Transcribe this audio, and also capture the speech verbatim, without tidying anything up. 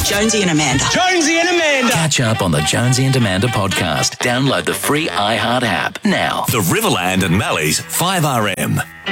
Jonesy and Amanda. Jonesy and Amanda. Catch up on the Jonesy and Amanda podcast. Download the free iHeart app now. The Riverland and Mally's five R M.